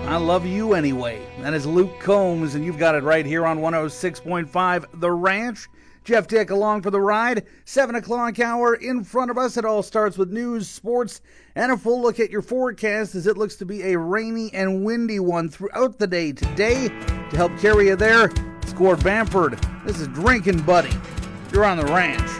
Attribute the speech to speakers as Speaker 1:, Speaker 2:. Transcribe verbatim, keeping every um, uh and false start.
Speaker 1: I love you anyway. That is Luke Combs, and you've got it right here on one oh six point five The Ranch. Jeff Dick along for the ride. seven o'clock hour in front of us. It all starts with news, sports, and a full look at your forecast as it looks to be a rainy and windy one throughout the day today. To help carry you there, it's Gord Bamford. This is Drinking Buddy. You're on The Ranch.